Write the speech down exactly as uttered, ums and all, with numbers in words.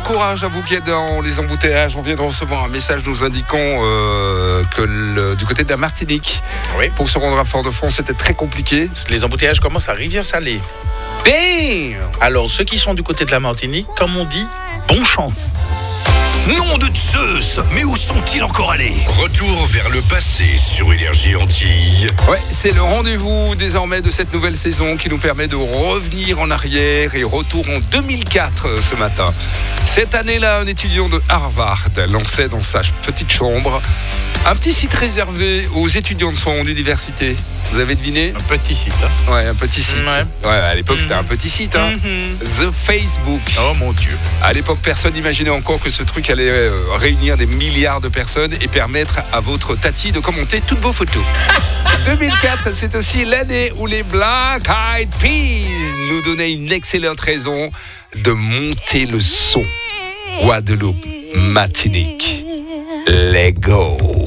courage à vous qui êtes dans les embouteillages. On vient de recevoir un message nous indiquant euh, que le, du côté de la Martinique, oui. pour se rendre à Fort-de-France, c'était très compliqué. Les embouteillages commencent à Rivière-Salée. Damn! Alors, ceux qui sont du côté de la Martinique, comme on dit, bonne chance. Nom de Zeus, mais où sont-ils encore allés? Retour vers le passé sur Énergie Antilles. Ouais, c'est le rendez-vous désormais de cette nouvelle saison qui nous permet de revenir en arrière et retour en deux mille quatre ce matin. Cette année-là, un étudiant de Harvard lançait dans sa petite chambre un petit site réservé aux étudiants de son université. Vous avez deviné? Un petit site. Hein. Ouais, un petit site. Ouais, ouais à l'époque, mmh. c'était un petit site. Hein. Mmh. The Facebook. Oh mon Dieu. À l'époque, personne n'imaginait encore que ce truc allait euh, réunir des milliards de personnes et permettre à votre tati de commenter toutes vos photos. deux mille quatre, c'est aussi l'année où les Black Eyed Peas nous donnaient une excellente raison de monter le son. Guadeloupe, Martinique, Let's go.